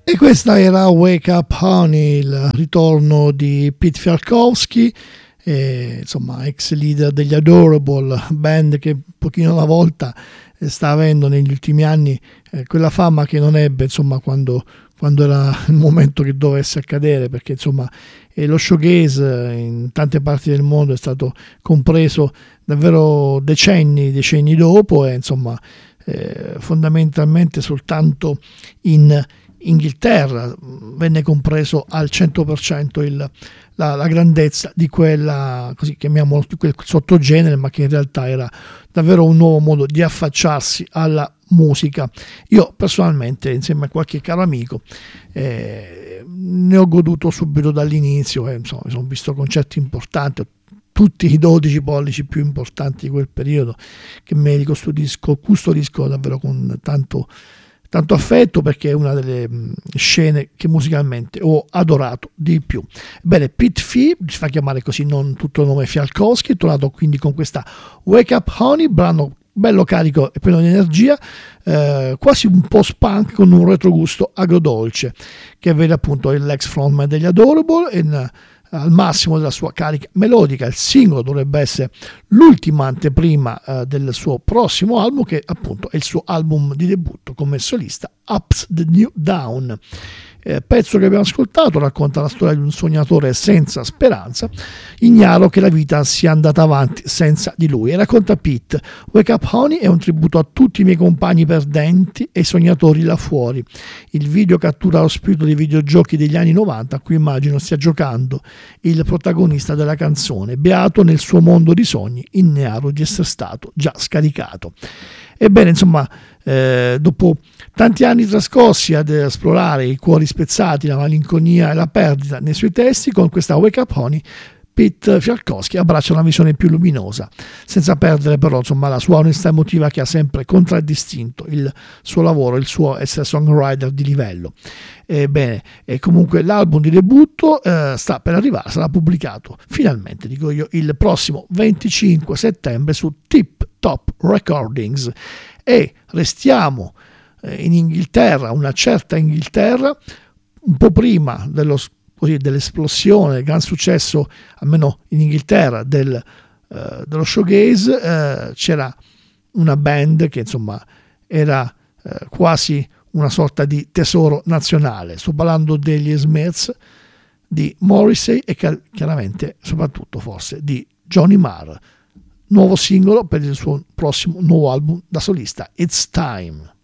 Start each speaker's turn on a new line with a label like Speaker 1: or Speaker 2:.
Speaker 1: E questa era Wake Up Honey, il ritorno di Pete Fialkowski, insomma ex leader degli Adorable, band che un pochino alla volta sta avendo negli ultimi anni quella fama che non ebbe, insomma, quando era il momento che dovesse accadere, perché insomma lo showgaze in tante parti del mondo è stato compreso davvero decenni dopo, e insomma fondamentalmente soltanto in Inghilterra venne compreso al 100% la grandezza di quella, così chiamiamolo, quel sottogenere, ma che in realtà era davvero un nuovo modo di affacciarsi alla musica. Io personalmente, insieme a qualche caro amico, ne ho goduto subito dall'inizio, insomma, mi sono visto concerti importanti, tutti i 12 pollici più importanti di quel periodo, che me li custodisco davvero con tanto affetto, perché è una delle scene che musicalmente ho adorato di più. Bene, Pete Fee, si fa chiamare così, non tutto il nome Fialkowski, è tornato quindi con questa Wake Up Honey, brano bello carico e pieno di energia, quasi un po' spunk con un retrogusto agrodolce, che vede appunto l'ex frontman degli Adorable al massimo della sua carica melodica. Il singolo dovrebbe essere l'ultima anteprima del suo prossimo album, che appunto è il suo album di debutto come solista, Ups the New Down. Pezzo che abbiamo ascoltato racconta la storia di un sognatore senza speranza, ignaro che la vita sia andata avanti senza di lui, e racconta Pete: Wake Up Honey è un tributo a tutti i miei compagni perdenti e i sognatori là fuori. Il video cattura lo spirito dei videogiochi degli anni 90 a cui immagino stia giocando il protagonista della canzone, beato nel suo mondo di sogni, ignaro di essere stato già scaricato. Ebbene, insomma, dopo tanti anni trascorsi ad esplorare i cuori spezzati, la malinconia e la perdita nei suoi testi, con questa Wake Up Honey Pete Fialkowski abbraccia una visione più luminosa, senza perdere però, insomma, la sua onestà emotiva che ha sempre contraddistinto il suo lavoro, il suo essere songwriter di livello. Ebbene, e comunque l'album di debutto sta per arrivare, sarà pubblicato finalmente, dico io, il prossimo 25 settembre su Tip Top Recordings. E restiamo in Inghilterra, una certa Inghilterra, un po' prima dell'esplosione, del gran successo, almeno in Inghilterra, dello showgaze. C'era una band che insomma era quasi una sorta di tesoro nazionale. Sto parlando degli Smiths, di Morrissey e chiaramente soprattutto forse di Johnny Marr. Nuovo singolo per il suo prossimo nuovo album da solista, It's Time.